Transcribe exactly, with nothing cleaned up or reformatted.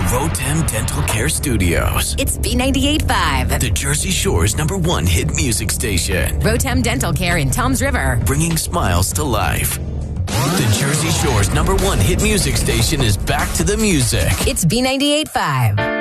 Rotem Dental Care Studios. It's B ninety-eight point five. The Jersey Shore's number one hit music station. Rotem Dental Care in Toms River. Bringing smiles to life. The Jersey Shore's number one hit music station is back to the music. It's B ninety-eight point five.